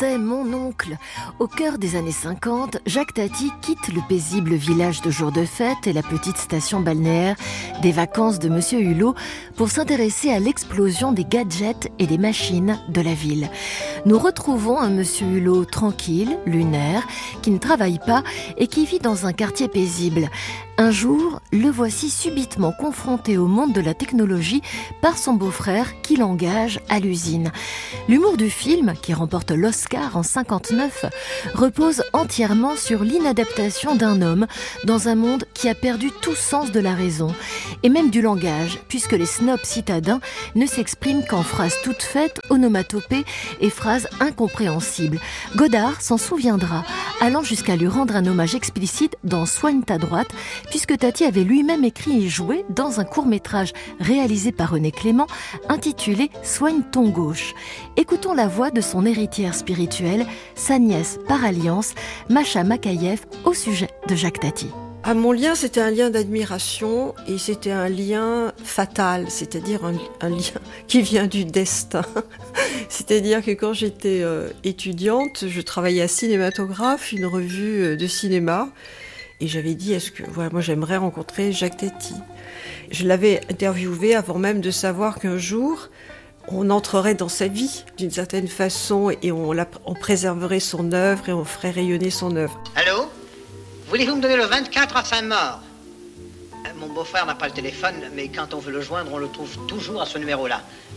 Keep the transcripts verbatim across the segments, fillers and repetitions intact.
chantait mon oncle. Au cœur des années cinquante, Jacques Tati quitte le paisible village de jour de fête et la petite station balnéaire des vacances de Monsieur Hulot pour s'intéresser à l'explosion des gadgets et des machines de la ville. Nous retrouvons un Monsieur Hulot tranquille, lunaire, qui ne travaille pas et qui vit dans un quartier paisible. Un jour, le voici subitement confronté au monde de la technologie par son beau-frère qui l'engage à l'usine. L'humour du film, qui remporte l'Oscar en cinquante-neuf, repose entièrement sur l'inadaptation d'un homme dans un monde qui a perdu tout sens de la raison, et même du langage, puisque les snobs citadins ne s'expriment qu'en phrases toutes faites, onomatopées et phrases incompréhensibles. Godard s'en souviendra, allant jusqu'à lui rendre un hommage explicite dans Soigne ta droite, puisque Tati avait lui-même écrit et joué dans un court-métrage réalisé par René Clément, intitulé Soigne ton gauche. Écoutons la voix de son héritière spirituelle, sa nièce par alliance, Macha Makayev, au sujet de Jacques Tati. Ah, mon lien, c'était un lien d'admiration et c'était un lien fatal, c'est-à-dire un, un lien qui vient du destin. C'est-à-dire que quand j'étais euh, étudiante, je travaillais à Cinématographe, une revue de cinéma, et j'avais dit, est-ce que voilà, moi j'aimerais rencontrer Jacques Tati. Je l'avais interviewé avant même de savoir qu'un jour, on entrerait dans sa vie d'une certaine façon et on, la, on préserverait son œuvre et on ferait rayonner son œuvre. Allô ? Voulez-vous me donner le vingt-quatre à Saint-Maur ? Mon beau-frère n'a pas le téléphone, mais quand on veut le joindre, on le trouve toujours à ce numéro-là. Allô ?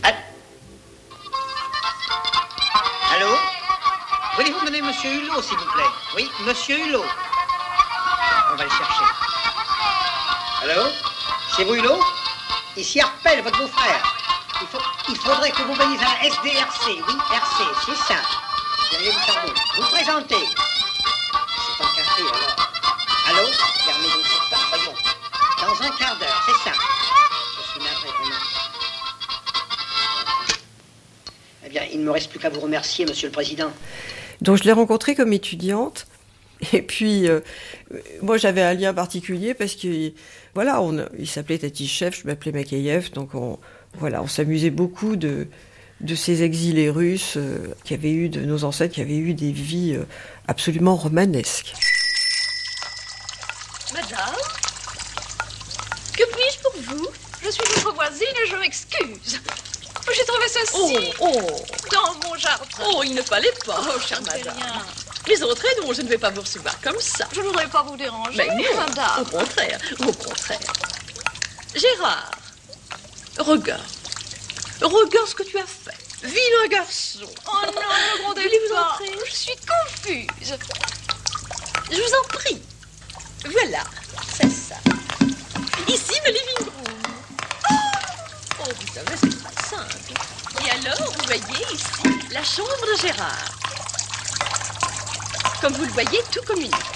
Allô ? Voulez-vous me donner Monsieur Hulot, s'il vous plaît ? Oui, Monsieur Hulot. On va le chercher. Allô ? C'est vous Hulot ? Ici Arpel, votre beau-frère. Il, faut, il faudrait que vous veniez à la S D R C. Oui, R C, c'est ça. Vous allez vous faire beau. Vous présentez. C'est un café, alors. Allô ? Fermez donc cette porte, voyons. Dans un quart d'heure, c'est ça. Je suis navré, vraiment. Eh bien, il ne me reste plus qu'à vous remercier, Monsieur le Président. Donc je l'ai rencontré comme étudiante. Et puis, euh, moi, j'avais un lien particulier parce que, voilà, on, il s'appelait Tati Chef, je m'appelais Makayev, donc on, voilà, on s'amusait beaucoup de, de ces exilés russes euh, qui avaient eu, de nos ancêtres, qui avaient eu des vies euh, absolument romanesques. Madame, que puis-je pour vous ? Je suis votre voisine et je m'excuse. J'ai trouvé ceci oh, oh. dans mon jardin. Oh, il ne fallait pas, oh, chère madame. Rien. Les autres aidons, je ne vais pas vous recevoir comme ça. Je ne voudrais pas vous déranger, mais non, madame. Au contraire, au contraire. Gérard, regarde. Regarde ce que tu as fait. Vilain garçon. Oh non, ne grondez pas. Je suis confuse. Je vous en prie. Voilà, c'est ça. Ici, le living room. Oh, oh vous savez, c'est très simple. Et alors, vous voyez ici la chambre de Gérard. Comme vous le voyez, tout communique.